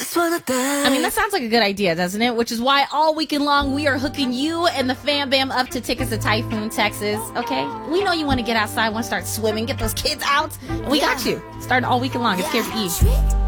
I mean, that sounds like a good idea, doesn't it? Which is why all weekend long we are hooking you and the fam bam up to tickets to Typhoon, Texas. Okay? We know you want to get outside, want to start swimming, get those kids out. And we got you. Starting all weekend long. It's Carrie Eve.